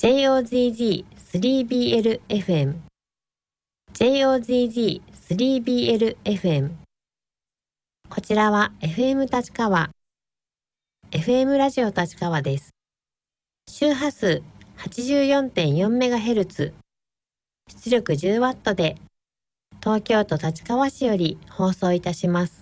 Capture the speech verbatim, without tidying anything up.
ジェイオーゼットゼットスリービーエルエフエム ジェイオーゼットゼットスリービーエルエフエム こちらは エフエム 立川 エフエム ラジオ立川です。周波数 はちじゅうよんてんよんメガヘルツ 出力 じゅうワット で東京都立川市より放送いたします。